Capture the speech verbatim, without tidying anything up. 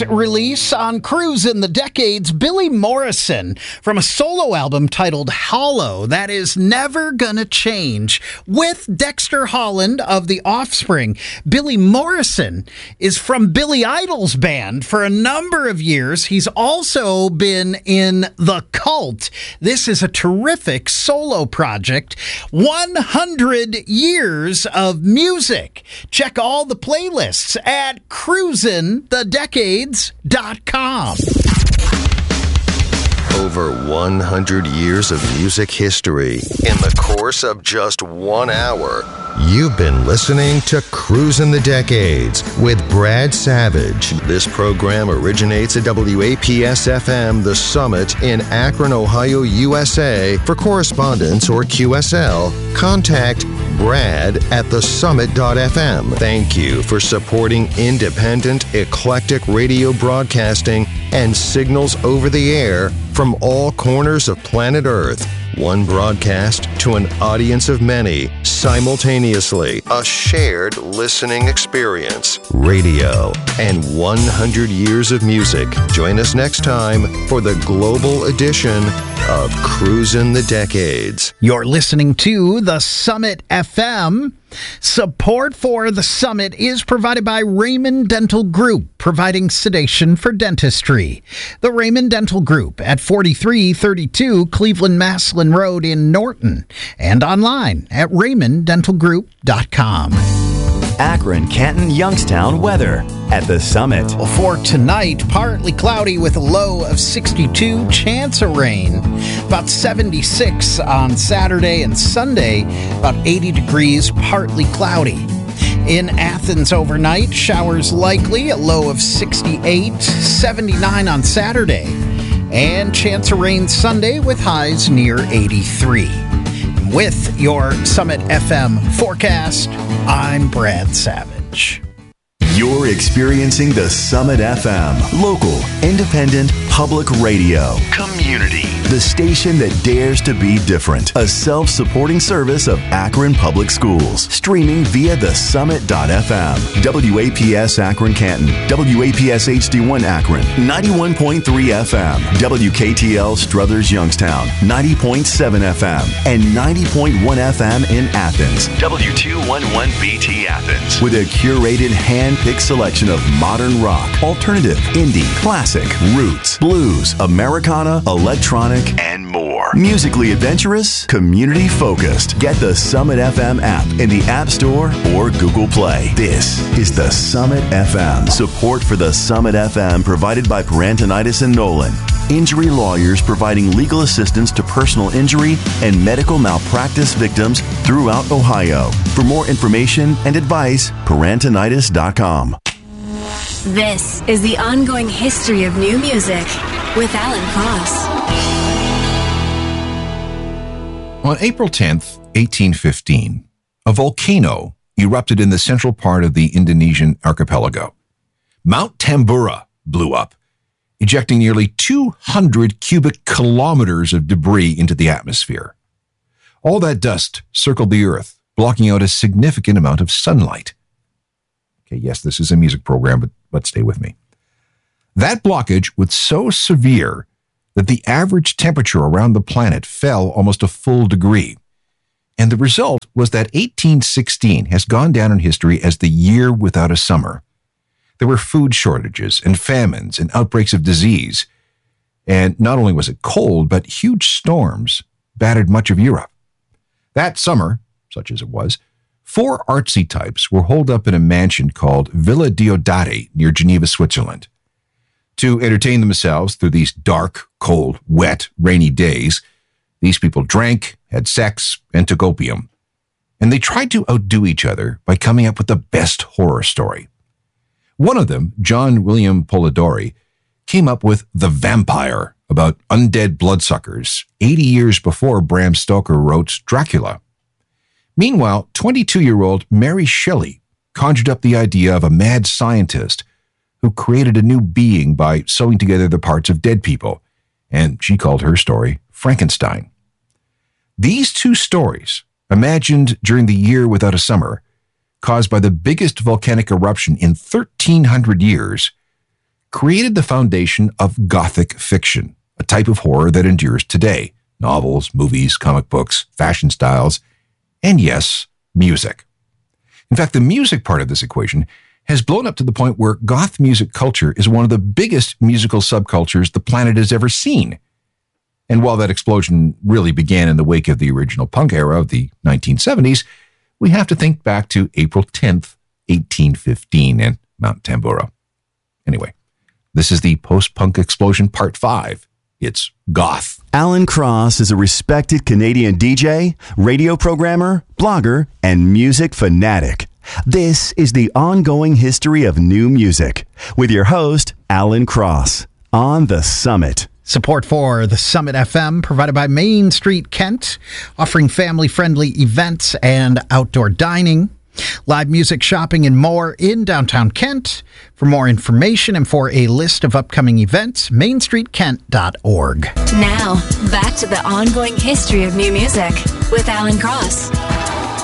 Release on Cruisin' the Decades, Billy Morrison from a solo album titled Hollow. That is Never Gonna Change. With Dexter Holland of The Offspring, Billy Morrison is from Billy Idol's band for a number of years. He's also been in The Cult. This is a terrific solo project. one hundred years of music. Check all the playlists at Cruisin' the Decades dot com. Over one hundred years of music history in the course of just one hour. You've been listening to Cruisin' the Decades with Brad Savage. This program originates at W A P S F M The Summit in Akron, Ohio, U S A. For correspondence or Q S L, contact Brad at the summit dot f m. Thank you for supporting independent, eclectic radio broadcasting and signals over the air from all corners of planet Earth. One broadcast to an audience of many, simultaneously. A shared listening experience. Radio and one hundred years of music. Join us next time for the global edition of Cruisin' the Decades. You're listening to The Summit F M. Support for The Summit is provided by Raymond Dental Group, providing sedation for dentistry. The Raymond Dental Group at forty-three thirty-two Cleveland Maslin Road in Norton, and online at raymond dental group dot com. Akron, Canton, Youngstown weather at The Summit. For tonight, partly cloudy with a low of sixty-two, chance of rain. About seventy-six on Saturday and Sunday, about eighty degrees, partly cloudy. In Athens overnight, showers likely, a low of sixty-eight, seventy-nine on Saturday, and chance of rain Sunday with highs near eighty-three. With your Summit F M forecast, I'm Brad Savage. You're experiencing the Summit F M. Local, independent, public radio. Community. The station that dares to be different. A self-supporting service of Akron Public Schools. Streaming via the summit dot f m. W A P S Akron Canton. W A P S H D one Akron. ninety-one point three F M. W K T L Struthers Youngstown. ninety point seven F M. And ninety point one F M in Athens. W two eleven B T Athens. With a curated hand-picked selection of modern rock, alternative, indie, classic, roots, blues, Americana, electronic, and more. Musically adventurous, community focused. Get the Summit F M app in the App Store or Google Play. This is the Summit F M. Support for the Summit F M provided by Parantonitis and Nolan. Injury lawyers providing legal assistance to personal injury and medical malpractice victims throughout Ohio. For more information and advice, parantonitis dot com. This is the ongoing history of new music with Alan Cross. On April tenth, eighteen fifteen, a volcano erupted in the central part of the Indonesian archipelago. Mount Tambora blew up, ejecting nearly two hundred cubic kilometers of debris into the atmosphere. All that dust circled the Earth, blocking out a significant amount of sunlight. Okay, yes, this is a music program, but, but stay with me. That blockage was so severe that the average temperature around the planet fell almost a full degree. And the result was that eighteen sixteen has gone down in history as the year without a summer. There were food shortages and famines and outbreaks of disease. And not only was it cold, but huge storms battered much of Europe. That summer, such as it was, four artsy types were holed up in a mansion called Villa Diodati near Geneva, Switzerland. To entertain themselves through these dark, cold, wet, rainy days, these people drank, had sex, and took opium. And they tried to outdo each other by coming up with the best horror story. One of them, John William Polidori, came up with The Vampire, about undead bloodsuckers, eighty years before Bram Stoker wrote Dracula. Meanwhile, twenty-two-year-old Mary Shelley conjured up the idea of a mad scientist who created a new being by sewing together the parts of dead people, and she called her story Frankenstein. These two stories, imagined during the year without a summer, caused by the biggest volcanic eruption in thirteen hundred years, created the foundation of Gothic fiction, a type of horror that endures today. Novels, movies, comic books, fashion styles, and yes, music. In fact, the music part of this equation has blown up to the point where goth music culture is one of the biggest musical subcultures the planet has ever seen. And while that explosion really began in the wake of the original punk era of the nineteen seventies, we have to think back to April tenth, eighteen fifteen and Mount Tambora. Anyway, this is the post-punk explosion part five. It's goth. Alan Cross is a respected Canadian D J, radio programmer, blogger, and music fanatic. This is the ongoing history of new music with your host, Alan Cross, on The Summit. Support for The Summit F M provided by Main Street Kent, offering family-friendly events and outdoor dining, live music, shopping, and more in downtown Kent. For more information and for a list of upcoming events, main street kent dot org. Now, back to the ongoing history of new music with Alan Cross.